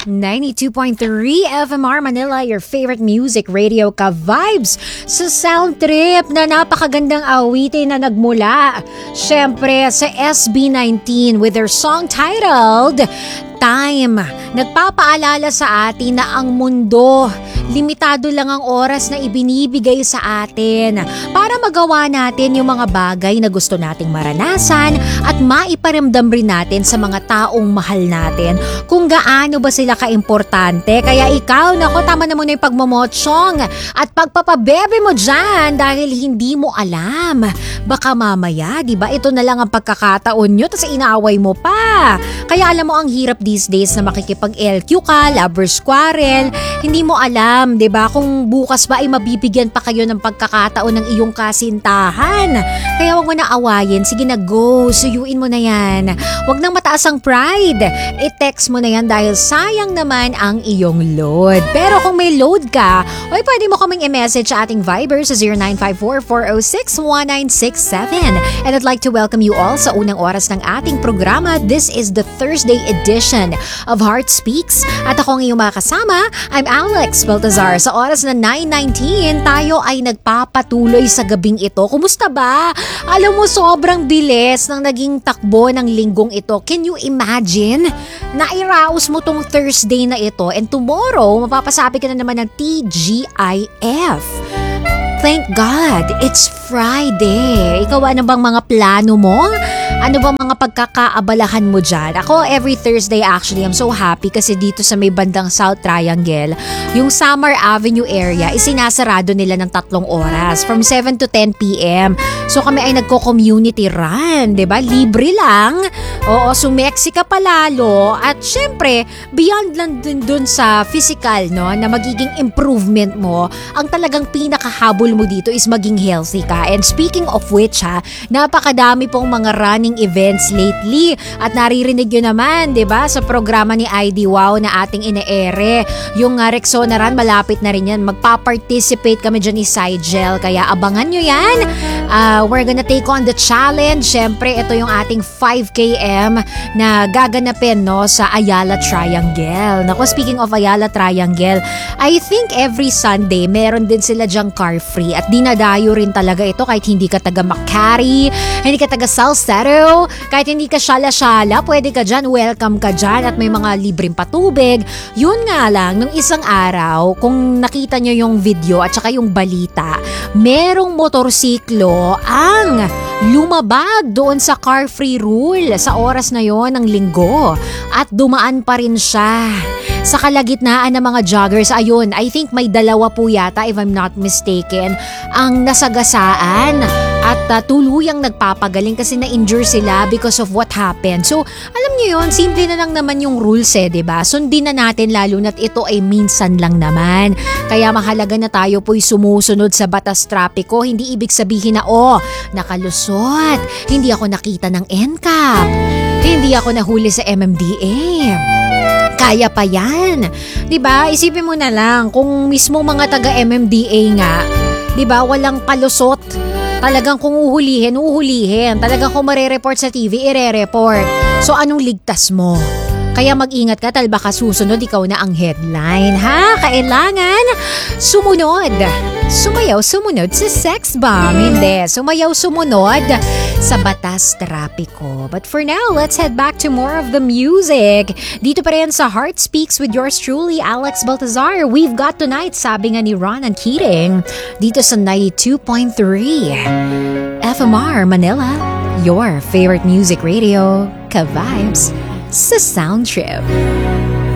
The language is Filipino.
92.3 FMR Manila, your favorite music radio ka-vibes sa sound trip na napakagandang awitin na nagmula syempre sa SB19 with their song titled Time. Nagpapaalala sa atin na ang mundo, limitado lang ang oras na ibinibigay sa atin para magawa natin yung mga bagay na gusto nating maranasan at maiparamdam rin natin sa mga taong mahal natin kung gaano ba sila kaimportante. Kaya ikaw, nako, tama na muna yung pagmamotsyong at pagpapabebe mo dyan dahil hindi mo alam. Baka mamaya, di ba, ito na lang ang pagkakataon nyo tapos inaaway mo pa. Kaya alam mo, ang hirap these days na makikipag-LQ ka, lovers quarrel, hindi mo alam, di ba, kung bukas ba ay mabibigyan pa kayo ng pagkakataon ng iyong kasintahan. Kaya wag mo na awayin, sige na, go, suyuin mo na yan. Wag nang mataas ang pride, i-text mo na yan dahil sayang naman ang iyong load. Pero kung may load ka, ay pwede mo kaming i-message sa ating Viber sa 0954-406-1967. And I'd like to welcome you all sa unang oras ng ating programa. This is the Thursday edition of Heart Speaks. At ako ang iyong mga kasama, I'm Alex Baltazar. Sa oras na 9:19, tayo ay nagpapatuloy sa gabing ito. Kumusta ba? Alam mo, sobrang bilis ng naging takbo ng linggong ito. Can you imagine? Nairaos mo tong Thursday na ito and tomorrow, mapapasabi ka na naman ng TGIF. Thank God, it's Friday. Ikaw, ano bang mga plano mo? Ano bang mga pagkakaabalahan mo dyan? Ako, every Thursday actually, I'm so happy kasi dito sa may bandang South Triangle, yung Samar Avenue area, isinasarado nila ng 3 oras, from 7 to 10 p.m. So kami ay nagko-community run, diba? Libre lang. Oo, sumeksi ka palalo. At syempre, beyond lang dun sa physical, no, na magiging improvement mo, ang talagang pinakahabol mo dito is maging healthy ka. And speaking of which, napakadami pong mga running events lately at naririnig nyo naman, diba, sa programa ni ID Wow na ating ine-ere. Yung Rexona Run, malapit na rin yan. Magpa-participate kami dyan ni Sigel, kaya abangan nyo yan. We're gonna take on the challenge. Siyempre, ito yung ating 5km na gaganapin, no, sa Ayala Triangle. Naku, speaking of Ayala Triangle, I think every Sunday meron din sila dyang car free at dinadayo rin talaga ito kahit hindi ka taga Makati, hindi ka taga Salcedo, kahit hindi ka syala-syala, pwede ka dyan, welcome ka dyan at may mga libreng patubig. Yun nga lang, nung isang araw, kung nakita nyo yung video at saka yung balita, merong motorsiklo ang lumabag doon sa car-free rule sa oras na yon ng linggo at dumaan pa rin siya sa kalagitnaan ng mga joggers. Ayun, I think may 2 po yata, if I'm not mistaken, ang nasagasaan at tuluyang nagpapagaling kasi na-injure sila because of what happened. So, alam niyo yun, simple na lang naman yung rules diba? Sundin na natin lalo na't ito ay minsan lang naman. Kaya mahalaga na tayo po'y sumusunod sa batas trapiko. Hindi ibig sabihin na, nakalusot, hindi ako nakita ng NCAP, hindi ako nahuli sa MMDA. Kaya pa yan. Diba? Isipin mo na lang, kung mismo mga taga-MMDA nga, diba, walang palusot. Talagang kung uhulihin. Talagang kung marereport sa TV, irereport. So anong ligtas mo? Kaya mag-ingat ka, tal baka susunod ikaw na ang headline, ha? Kailangan sumunod. Sumunod sa sex bomb. Hindi, sumunod sa batas trapiko. But for now, let's head back to more of the music. Dito pa rin sa Heart Speaks with yours truly, Alex Baltazar. We've got tonight, sabi nga ni Ron and Keating, dito sa 92.3 FMR Manila, your favorite music radio, ka-vibes sa Sound Trip.